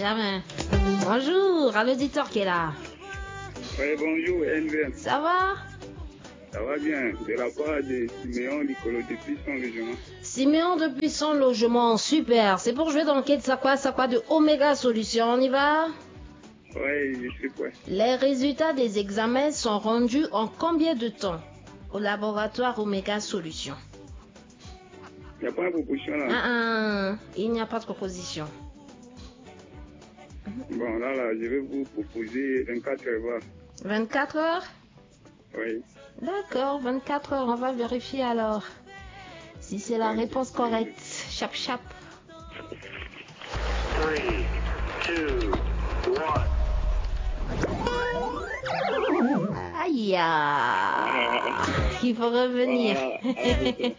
jamais. Bonjour à l'auditeur qui est là. Oui, bonjour, NVM. Ça va? Ça va bien. De la part de Siméon Nicolo depuis son logement. Siméon depuis son logement, super. C'est pour jouer dans quel ça quoi de Omega Solutions, on y va? Oui, je suis prêt. Les résultats des examens sont rendus en combien de temps au laboratoire Omega Solutions? Il n'y a pas une proposition là. Il n'y a pas de proposition. Bon, là, je vais vous proposer 24 heures. 24 heures? Oui. D'accord, 24 heures, on va vérifier alors. Si c'est la réponse correcte. Chap chap. 3, 2, 1. Aïe, il faut revenir. Voilà.